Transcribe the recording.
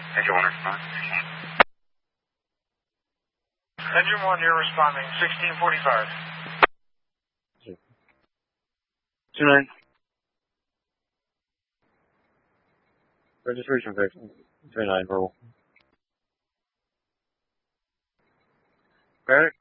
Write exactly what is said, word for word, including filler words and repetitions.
Engine one respond. Engine one, you're responding. sixteen forty-five. Two nine. Registration fix. Three nine verbal. Barrett.